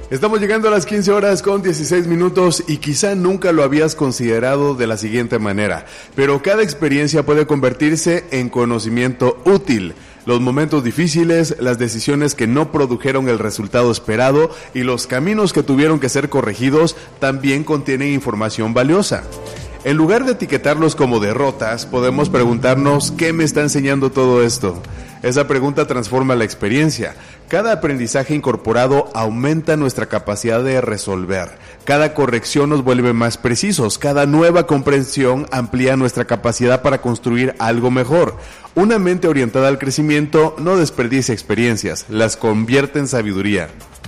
Estamos llegando a las 15 horas con 16 minutos y quizá nunca lo habías considerado de la siguiente manera, pero cada experiencia puede convertirse en conocimiento útil. Los momentos difíciles, las decisiones que no produjeron el resultado esperado y los caminos que tuvieron que ser corregidos también contienen información valiosa. En lugar de etiquetarlos como derrotas, podemos preguntarnos ¿qué me está enseñando todo esto? Esa pregunta transforma la experiencia. Cada aprendizaje incorporado aumenta nuestra capacidad de resolver. Cada corrección nos vuelve más precisos. Cada nueva comprensión amplía nuestra capacidad para construir algo mejor. Una mente orientada al crecimiento no desperdicia experiencias, las convierte en sabiduría.